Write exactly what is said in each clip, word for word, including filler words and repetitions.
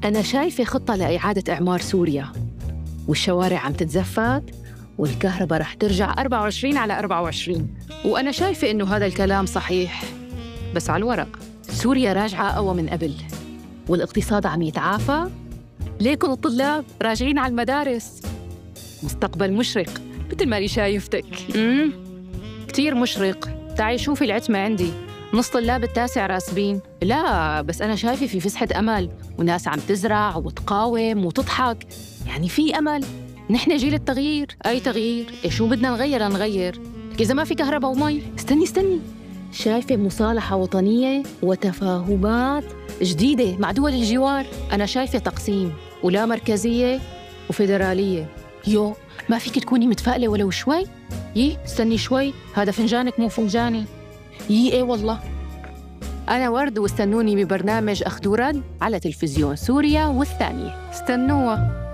أنا شايفة خطة لإعادة إعمار سوريا، والشوارع عم تتزفت والكهرباء رح ترجع أربعة وعشرين على أربعة وعشرين. وأنا شايفة إنه هذا الكلام صحيح، بس على الورق سوريا راجعة أقوى من قبل، والاقتصاد عم يتعافى. ليكن الطلاب راجعين على المدارس. مستقبل مشرق مثل ما لي شايفتك. امم كتير مشرق. تعي شوفي العتمة عندي، نص طلاب التاسع راسبين. لا بس أنا شايفة في فسحة أمل، وناس عم تزرع وتقاوم وتضحك، يعني في أمل. نحن جيل التغيير. أي تغيير؟ إيه شو بدنا نغير نغير؟ إذا ما في كهرباء ومي. استني استني شايفة مصالحة وطنية وتفاهمات جديدة مع دول الجوار. أنا شايفة تقسيم ولا مركزية وفيدرالية. يو ما فيك تكوني متفائلة ولو شوي؟ يي استني شوي، هذا فنجانك مو فنجاني. يي ايه والله. أنا ورد، واستنوني ببرنامج أخذ ورد على تلفزيون سوريا والثانية. استنوها.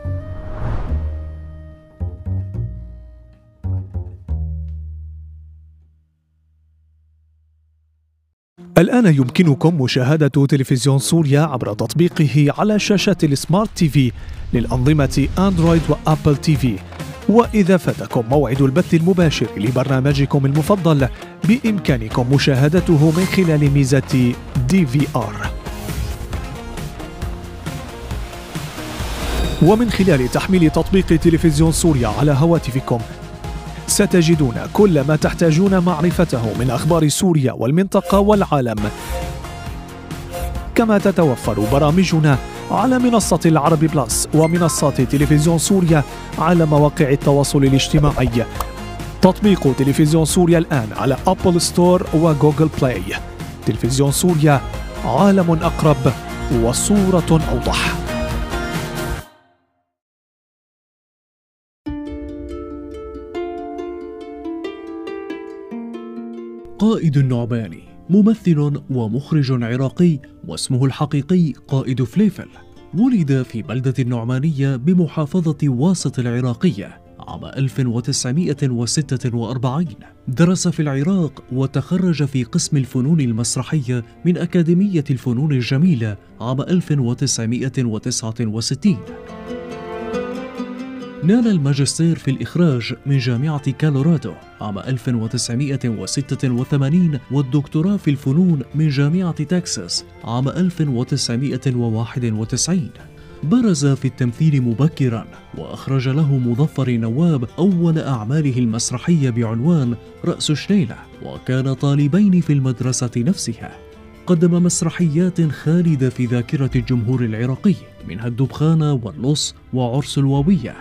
الآن يمكنكم مشاهدة تلفزيون سوريا عبر تطبيقه على شاشات السمارت تي في للأنظمة أندرويد وأبل تي في. وإذا فاتكم موعد البث المباشر لبرنامجكم المفضل، بإمكانكم مشاهدته من خلال ميزة دي في آر. ومن خلال تحميل تطبيق تلفزيون سوريا على هواتفكم ستجدون كل ما تحتاجون معرفته من أخبار سوريا والمنطقة والعالم. كما تتوفر برامجنا على منصة العرب بلس ومنصات تلفزيون سوريا على مواقع التواصل الاجتماعي. تطبيق تلفزيون سوريا الآن على أبل ستور وجوجل بلاي. تلفزيون سوريا، عالم أقرب وصورة أوضح. قائد النعماني ممثل ومخرج عراقي، واسمه الحقيقي قائد فليفل. ولد في بلدة النعمانية بمحافظة واسط العراقية عام ألف وتسعمائة وستة وأربعين. درس في العراق وتخرج في قسم الفنون المسرحية من أكاديمية الفنون الجميلة عام ألف وتسعمائة وتسعة وستين. نال الماجستير في الإخراج من جامعة كولورادو عام ألف وتسعمائة وستة وثمانين، والدكتوراه في الفنون من جامعة تكساس عام ألف وتسعمائة وواحد وتسعين. برز في التمثيل مبكراً، وأخرج له مظفر نواب أول أعماله المسرحية بعنوان رأس شنيلة، وكان طالبين في المدرسة نفسها. قدم مسرحيات خالدة في ذاكرة الجمهور العراقي، منها الدبخانة واللص وعرس الواوية.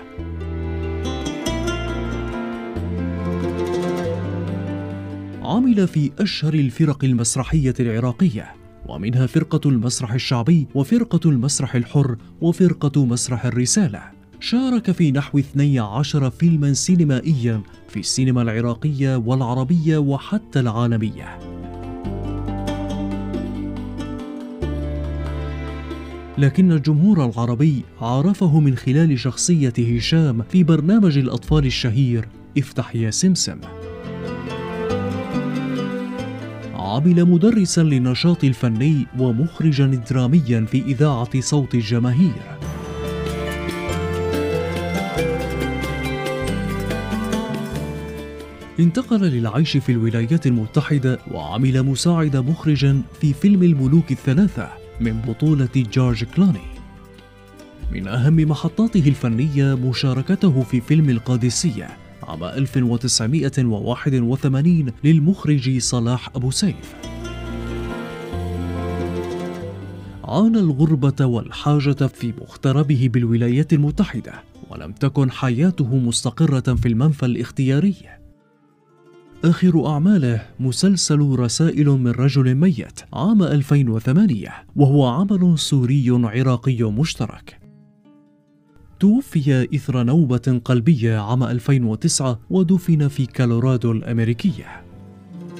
عمل في أشهر الفرق المسرحية العراقية، ومنها فرقة المسرح الشعبي وفرقة المسرح الحر وفرقة مسرح الرسالة. شارك في نحو اثني عشر فيلما سينمائيا في السينما العراقية والعربية وحتى العالمية. لكن الجمهور العربي عرفه من خلال شخصية هشام في برنامج الأطفال الشهير افتح يا سمسم. عمل مدرساً للنشاط الفني ومخرجاً درامياً في إذاعة صوت الجماهير. انتقل للعيش في الولايات المتحدة، وعمل مساعد مخرج في فيلم الملوك الثلاثة من بطولة جورج كلوني. من أهم محطاته الفنية مشاركته في فيلم القادسية عام ألف وتسعمائة وواحد وثمانين للمخرج صلاح أبو سيف. عانى الغربة والحاجة في مغتربه بالولايات المتحدة، ولم تكن حياته مستقرة في المنفى الاختياري. آخر أعماله مسلسل رسائل من رجل ميت عام ألفين وثمانية، وهو عمل سوري عراقي مشترك. توفي إثر نوبة قلبية عام ألفين وتسعة ودفن في كولورادو الأمريكية.